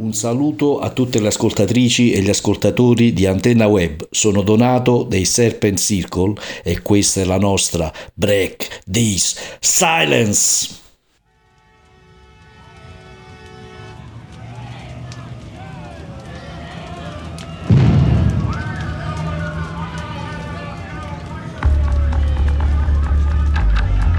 Un saluto a tutte le ascoltatrici e gli ascoltatori di Antenna Web. Sono Donato dei Serpent Circle e questa è la nostra Break This Silence.